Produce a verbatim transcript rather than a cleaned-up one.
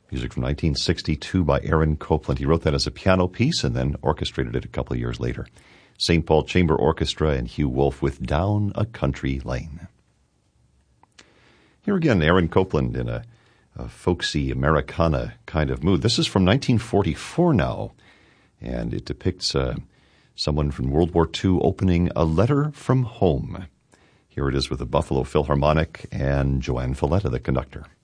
Music from nineteen sixty-two by Aaron Copland. He wrote that as a piano piece and then orchestrated it a couple of years later. Saint Paul Chamber Orchestra and Hugh Wolf with Down a Country Lane. Here again, Aaron Copland in a, a folksy Americana kind of mood. This is from nineteen forty-four now, and it depicts uh, someone from World War Two opening a letter from home. Here it is with the Buffalo Philharmonic and Joanne Falletta, the conductor.